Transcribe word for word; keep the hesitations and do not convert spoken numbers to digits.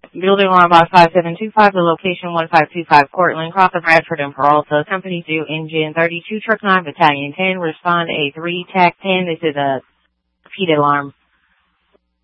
Building alarm box five seven two five, the location one five two five Cortland, Crawford, Bradford, and Peralta. Company due engine thirty-two, truck nine, battalion ten, respond A three, tac ten. This is a repeat alarm.